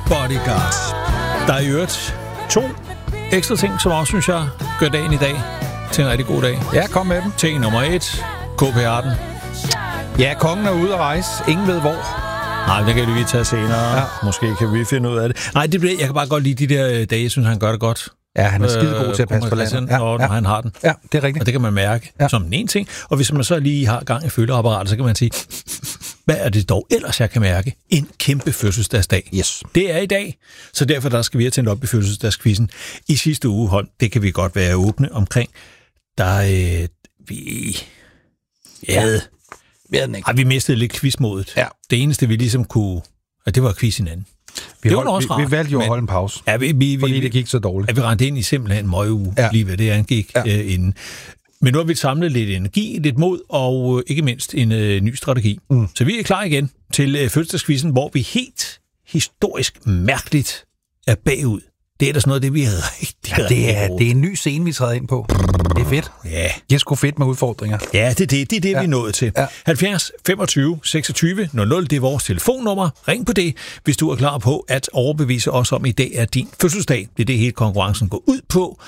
Bodyguards. Der er i øvrigt 2 ekstra ting, som også, synes jeg, gør dagen i dag til en rigtig god dag. Ja, kom med dem. Ting nummer 1. KP-arten. Ja, kongen er ude at rejse. Ingen ved hvor. Nej, det kan vi lige tage senere. Ja. Måske kan vi finde ud af det. Nej, jeg kan bare godt lide de der dage. Jeg synes, han gør det godt. Ja, han er skide god til at passe på landet. Når han har den. Ja, det er rigtigt. Og det kan man mærke som den ene ting. Og hvis man så lige har gang i følgeapparatet, så kan man sige, hvad er det dog ellers, jeg kan mærke? En kæmpe fødselsdagsdag. Yes. Det er i dag, så derfor der skal vi have tændt op i fødselsdagskvizzen. I sidste uge, Holm, det kan vi godt være åbne omkring. Vi mistede lidt quizmodet. Ja. Det eneste, vi ligesom kunne, og det var quiz hinanden. Vi valgte jo at holde en pause, fordi det gik så dårligt. At vi rendte ind i simpelthen en møgeuge, lige hvad det angik inden. Men nu har vi samlet lidt energi, lidt mod og ikke mindst en ny strategi. Så vi er klar igen til fødselsdagsquizzen, hvor vi helt historisk mærkeligt er bagud. Det er da sådan noget, det vi har rigtig det er en ny scene, vi træder ind på. Det er fedt. Ja. Det er sgu fedt med udfordringer. Ja, det er det, vi er nået til. Ja. 70 25 26 00, det er vores telefonnummer. Ring på det, hvis du er klar på at overbevise os om, i dag er din fødselsdag. Det er det, hele konkurrencen går ud på.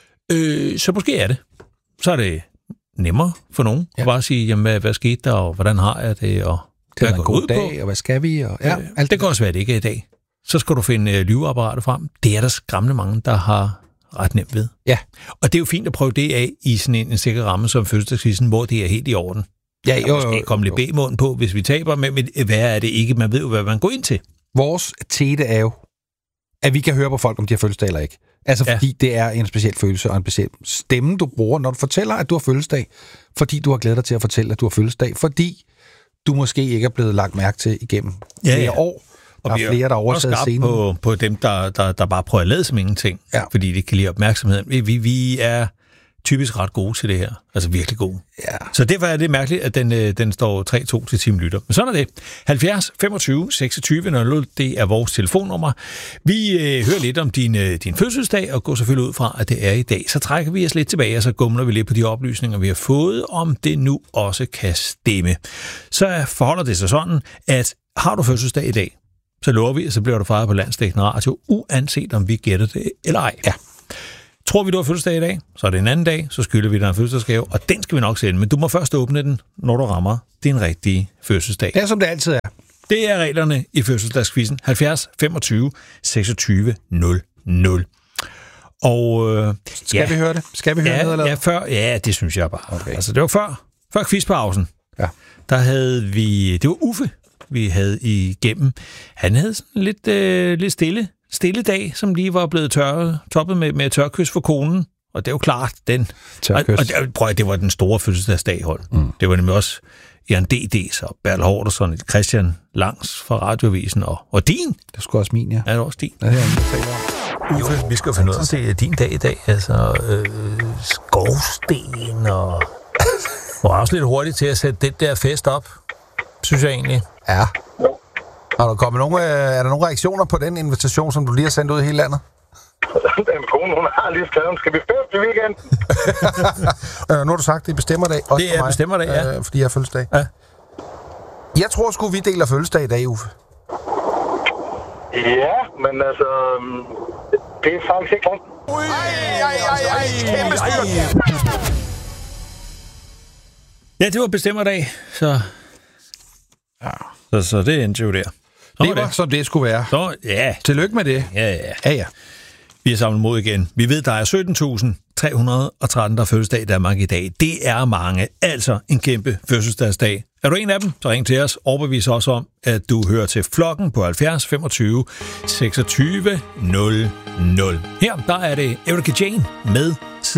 Så måske er det. Så er det nemmere for nogen at bare sige, jamen, hvad skete der, og hvordan har jeg det, og det er en god dag, og hvad skal vi? Og alt det kan også være, det ikke er i dag. Så skal du finde lyveapparatet frem. Det er der skræmmende mange, der har ret nemt ved. Ja. Og det er jo fint at prøve det af i sådan en sikker ramme som fødselsdagsquizzen, hvor det er helt i orden. Ja, jo. Måske komme lidt B-måden på, hvis vi taber, men hvad er det ikke? Man ved jo, hvad man går ind til. Vores tete er jo, at vi kan høre på folk, om de har fødselsdag eller ikke. Altså, fordi det er en speciel følelse og en speciel stemme, du bruger, når du fortæller, at du har fødselsdag. Fordi du har glædet dig til at fortælle, at du har fødselsdag. Fordi du måske ikke er blevet lagt mærke til igennem flere år. Og der er flere, der overtaget scenen. På dem, der bare prøver at lade som ingenting, fordi det kan lide opmærksomheden. Vi er typisk ret gode til det her. Altså virkelig gode. Ja. Så derfor er det mærkeligt, at den står 3-2 til Team Lytter. Men sådan er det. 70 25 26 00, det er vores telefonnummer. Vi hører lidt om din fødselsdag, og går selvfølgelig ud fra, at det er i dag. Så trækker vi os lidt tilbage, og så gumler vi lidt på de oplysninger, vi har fået, om det nu også kan stemme. Så forholder det sig sådan, at har du fødselsdag i dag, så lover vi, at så bliver du fejret på landsdækkende radio, uanset om vi gætter det eller ej. Ja. Tror vi, du har fødselsdag i dag, så er det en anden dag, så skylder vi dig en fødselsdagsgave, og den skal vi nok sende, men du må først åbne den, når du rammer din rigtige fødselsdag. Det er, som det altid er. Det er reglerne i fødselsdagsquizzen. 70 25 26 00. Og skal vi høre det? Skal vi høre det? Eller? Ja, det synes jeg bare. Okay. Altså, det var før quizpausen. Ja. Der havde vi, det var Uffe, vi havde igennem. Han havde sådan lidt stille dag, som lige var blevet toppet med tørkys for konen. Og det er jo klart, den tørkys. Og det var den store fødselsdagsdag, hold. Det var nemlig også Jan D.D.'s og Bertel Horderson, Christian Langs fra Radioavisen og din. Det skulle også min, ja. Er det også din? Ja, det er Uffe, vi skal finde ud af se din dag i dag. Altså, skovsten og... Du var også lidt hurtigt til at sætte den der fest op, synes jeg egentlig. Ja. Er der nogle reaktioner på den invitation, som du lige har sendt ud i hele landet? Den kone, hun har lige skrevet, skal vi feste til weekenden? Nu har du sagt, det er bestemmerdag. Det er bestemmerdag, ja. Fordi jeg har fødselsdag. Ja. Jeg tror sgu, vi deler fødselsdag i dag, Uffe. Ja, men altså... Det er faktisk ikke langt. Kæmpe styr! Ja, det var bestemmerdag, så... Ja. Så det endte jo der. Det var, som det skulle være. Så, ja. Tillykke med det. Ja. Vi er samlet mod igen. Vi ved, der er 17.313, der fødselsdag i Danmark i dag. Det er mange. Altså en kæmpe fødselsdagsdag. Er du en af dem, så ring til os. Overbevis os om, at du hører til flokken på 70 25 26 00. Her, der er det Erika Jane med